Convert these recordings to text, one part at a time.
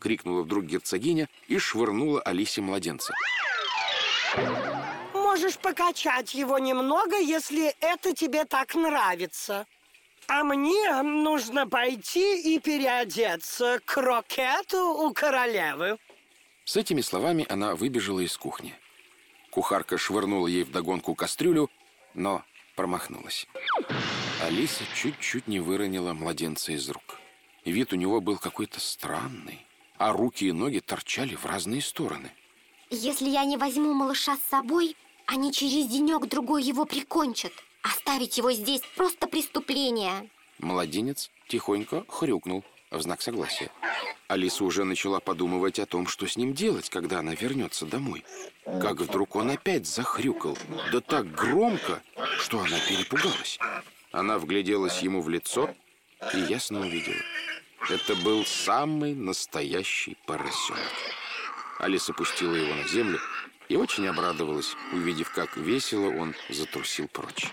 крикнула вдруг герцогиня и швырнула Алисе младенца. Можешь покачать его немного, если это тебе так нравится. А мне нужно пойти и переодеться к крокету у королевы. С этими словами она выбежала из кухни. Кухарка швырнула ей вдогонку кастрюлю, но промахнулась. Алиса чуть-чуть не выронила младенца из рук. Вид у него был какой-то странный, а руки и ноги торчали в разные стороны. Если я не возьму малыша с собой, они через денек-другой его прикончат. Оставить его здесь просто преступление. Младенец тихонько хрюкнул в знак согласия. Алиса уже начала подумывать о том, что с ним делать, когда она вернется домой. Как вдруг он опять захрюкал, да так громко, что она перепугалась. Она вгляделась ему в лицо и ясно увидела. Это был самый настоящий поросенок. Алиса пустила его на землю и очень обрадовалась, увидев, как весело он затрусил прочь.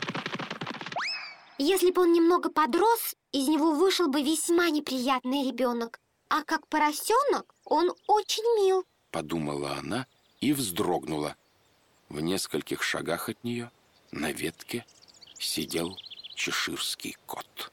Если бы он немного подрос, из него вышел бы весьма неприятный ребенок. А как поросенок, он очень мил, подумала она и вздрогнула. В нескольких шагах от нее на ветке сидел чеширский кот.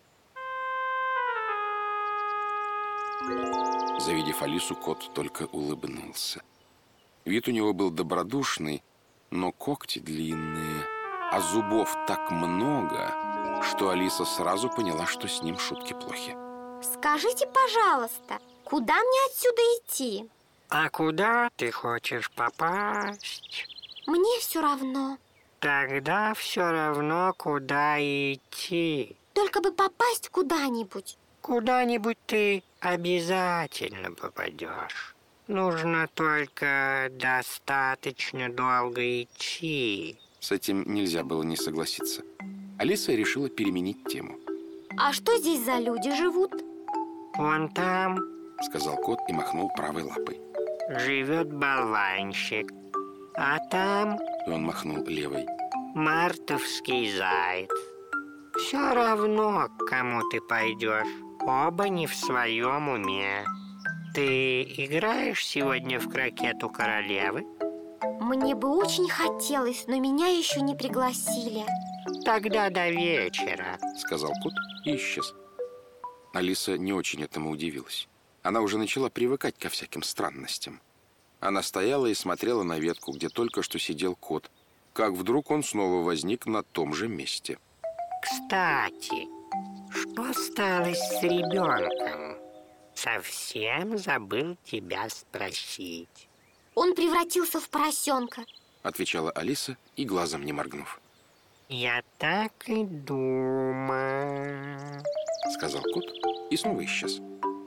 Завидев Алису, кот только улыбнулся. Вид у него был добродушный, но когти длинные, а зубов так много, что Алиса сразу поняла, что с ним шутки плохи. Скажите, пожалуйста, куда мне отсюда идти? А куда ты хочешь попасть? Мне все равно. Тогда все равно, куда идти. Только бы попасть куда-нибудь. Куда-нибудь ты обязательно попадешь. Нужно только достаточно долго идти. С этим нельзя было не согласиться. Алиса решила переменить тему. А что здесь за люди живут? Вон там, сказал кот и махнул правой лапой. Живет болванщик. А там, и он махнул левой, мартовский заяц. Все равно, к кому ты пойдешь. Оба не в своем уме. Ты играешь сегодня в крокет у королевы? Мне бы очень хотелось, но меня еще не пригласили. Тогда до вечера, сказал кот и исчез. Алиса не очень этому удивилась. Она уже начала привыкать ко всяким странностям. Она стояла и смотрела на ветку, где только что сидел кот, как вдруг он снова возник на том же месте. Кстати, что стало с ребенком? Совсем забыл тебя спросить. Он превратился в поросенка, отвечала Алиса и глазом не моргнув. Я так и думал, сказал кот и снова исчез.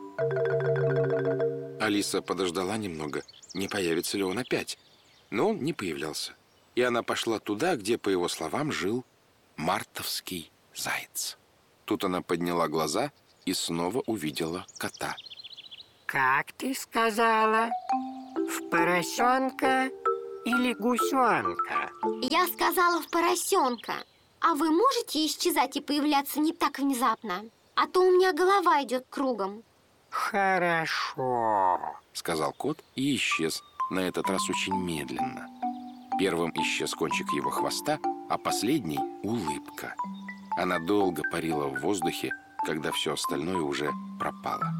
Алиса подождала немного, не появится ли он опять, но он не появлялся. И она пошла туда, где, по его словам, жил мартовский заяц. Тут она подняла глаза и снова увидела кота. Как ты сказала? В поросенка или гусенка? Я сказала в поросенка. А вы можете исчезать и появляться не так внезапно? А то у меня голова идет кругом. Хорошо, сказал кот и исчез, на этот раз очень медленно. Первым исчез кончик его хвоста, а последний — улыбка. Она долго парила в воздухе, когда все остальное уже пропало.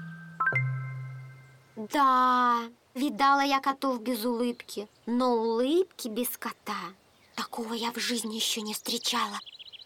Да, видала я котов без улыбки, но улыбки без кота. Такого я в жизни еще не встречала.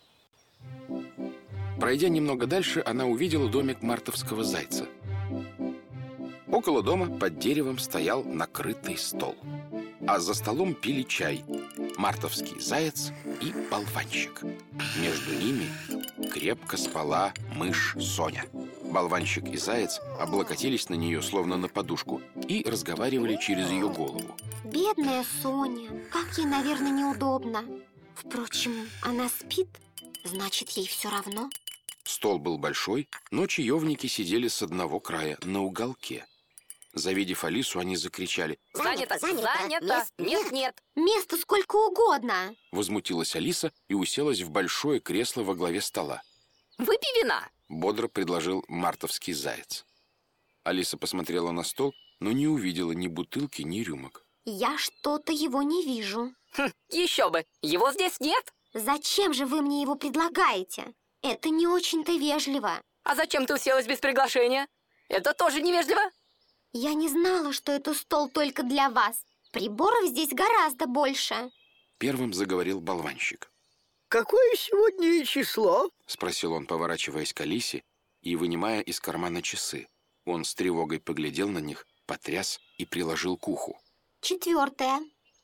Пройдя немного дальше, она увидела домик мартовского зайца. Около дома под деревом стоял накрытый стол, а за столом пили чай мартовский заяц и болванщик. Между ними крепко спала мышь Соня. Болванщик и заяц облокотились на нее, словно на подушку, и разговаривали через ее голову. Бедная Соня, как ей, наверное, неудобно. Впрочем, она спит, значит, ей все равно. Стол был большой, но чаевники сидели с одного края, на уголке. Завидев Алису, они закричали: «Занято! Занято! Нет, нет!» «Места сколько угодно!» Возмутилась Алиса и уселась в большое кресло во главе стола. «Выпей вина!» Бодро предложил мартовский заяц. Алиса посмотрела на стол, но не увидела ни бутылки, ни рюмок. Я что-то его не вижу. Еще бы, его здесь нет. Зачем же вы мне его предлагаете? Это не очень-то вежливо. А зачем ты уселась без приглашения? Это тоже невежливо. Я не знала, что это стол только для вас. Приборов здесь гораздо больше. Первым заговорил болванщик. Какое сегодня число? Спросил он, поворачиваясь к Алисе и вынимая из кармана часы. Он с тревогой поглядел на них, потряс и приложил к уху. 4.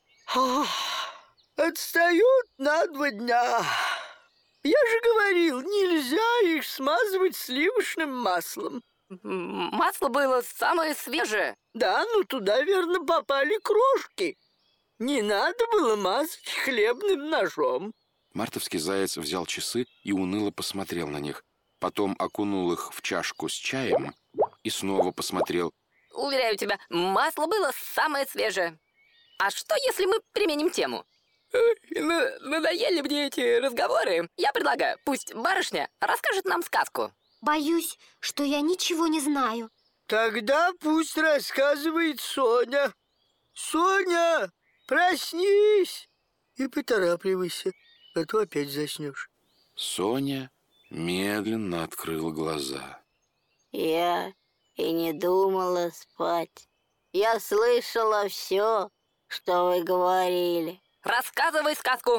Отстают на 2 дня. Я же говорил, нельзя их смазывать сливочным маслом. Масло было самое свежее. Да, но туда, верно, попали крошки. Не надо было мазать хлебным ножом. Мартовский заяц взял часы и уныло посмотрел на них. Потом окунул их в чашку с чаем и снова посмотрел. Уверяю тебя, масло было самое свежее. А что, если мы применим тему? Надоели мне эти разговоры. Я предлагаю, пусть барышня расскажет нам сказку. Боюсь, что я ничего не знаю. Тогда пусть рассказывает Соня. Соня, проснись и поторапливайся, а то опять заснешь. Соня медленно открыла глаза. Я и не думала спать. Я слышала все, что вы говорили. Рассказывай сказку.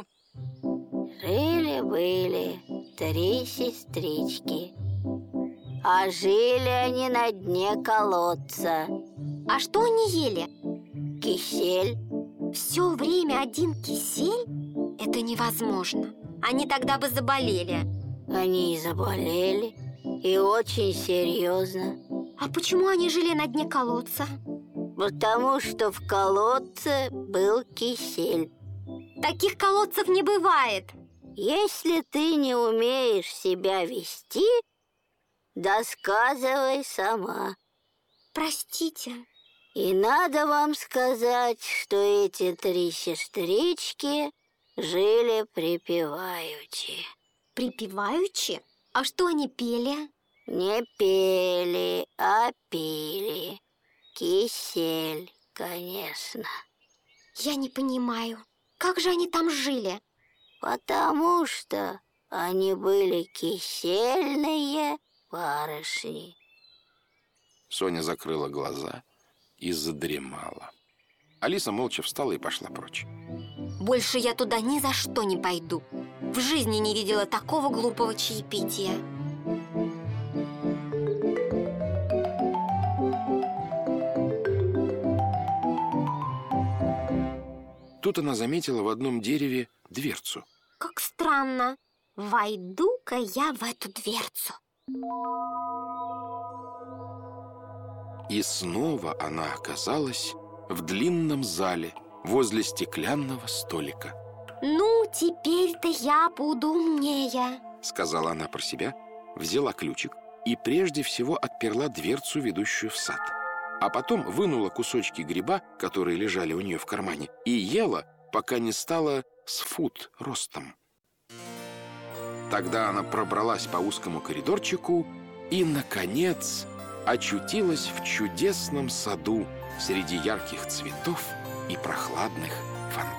Жили-были 3 сестрички, а жили они на дне колодца. А что они ели? Кисель. Все время один кисель? Это невозможно. Они тогда бы заболели. Они и заболели, и очень серьезно. А почему они жили на дне колодца? Потому что в колодце был кисель. Таких колодцев не бывает. Если ты не умеешь себя вести, досказывай сама. Простите. И надо вам сказать, что эти 3 сестрички жили припеваючи. Припеваючи? А что они пели? Не пели, а пили. Кисель, конечно. Я не понимаю, как же они там жили? Потому что они были кисельные барышни. Соня закрыла глаза и задремала. Алиса молча встала и пошла прочь. Больше я туда ни за что не пойду. В жизни не видела такого глупого чаепития. Тут она заметила в одном дереве дверцу. Как странно. Войду-ка я в эту дверцу. И снова она оказалась в длинном зале возле стеклянного столика. Ну, теперь-то я буду умнее. Сказала она про себя, взяла ключик и прежде всего отперла дверцу, ведущую в сад. А потом вынула кусочки гриба, которые лежали у нее в кармане, и ела, пока не стала с фут ростом. Тогда она пробралась по узкому коридорчику и, наконец, очутилась в чудесном саду среди ярких цветов и прохладных фонтанов.